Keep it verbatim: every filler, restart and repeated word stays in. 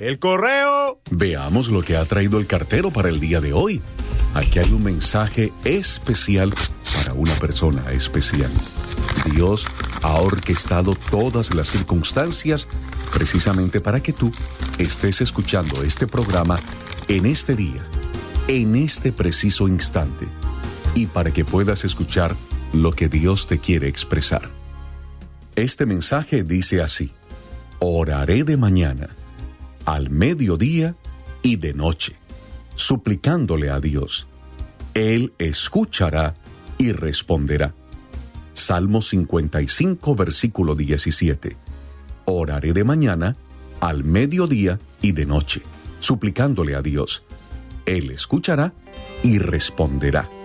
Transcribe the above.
¡El correo! Veamos lo que ha traído el cartero para el día de hoy. Aquí hay un mensaje especial para una persona especial. Dios ha orquestado todas las circunstancias precisamente para que tú estés escuchando este programa en este día, en este preciso instante, y para que puedas escuchar lo que Dios te quiere expresar. Este mensaje dice así: oraré de mañana, al mediodía y de noche, suplicándole a Dios. Él escuchará y responderá. Salmo cincuenta y cinco, versículo diecisiete. Oraré de mañana, al mediodía y de noche, suplicándole a Dios. Él escuchará y responderá.